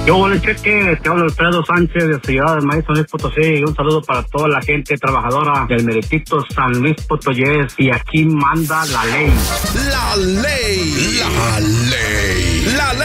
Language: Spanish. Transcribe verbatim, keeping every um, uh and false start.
Yo, hola, cheque, te hablo Alfredo Sánchez de Ciudad del Maíz, San Luis Potosí, y un saludo para toda la gente trabajadora del meritito San Luis Potosí, y aquí manda la ley. La ley, la ley, la ley.